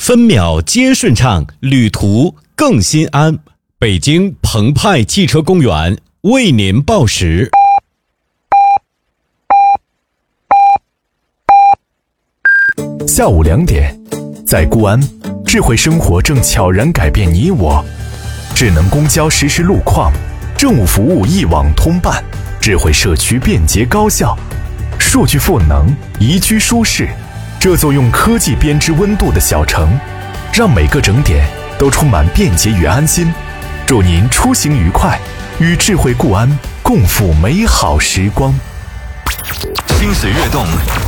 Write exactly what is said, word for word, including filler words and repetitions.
分秒皆顺畅，旅途更心安。北京澎湃汽车公园为您报时。 下午两点，在固安，智慧生活正悄然改变你我。智能公交实时路况，政务服务一网通办，智慧社区便捷高效，数据赋能，宜居舒适。这座用科技编织温度的小城，让每个整点都充满便捷与安心。祝您出行愉快，与智慧固安共赴美好时光。 心水跃动，